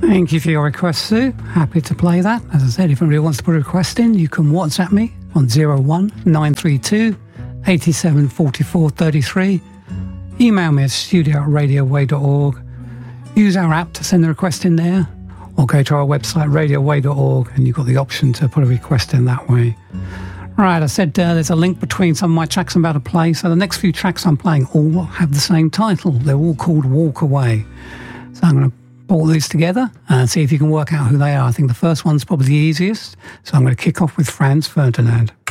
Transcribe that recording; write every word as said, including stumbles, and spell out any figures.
Thank you for your request, Sue. Happy to play that. As I said, if anybody wants to put a request in, you can WhatsApp me on zero one nine three two eight seven four four three three. Email me at studio at radio way dot org. Use our app to send the request in there, or go to our website radio way dot org and you've got the option to put a request in that way. Right, I said uh, there's a link between some of my tracks I'm about to play. So the next few tracks I'm playing all have the same title. They're all called Walk Away. So I'm going to put all these together and see if you can work out who they are. I think the first one's probably the easiest. So I'm going to kick off with Franz Ferdinand.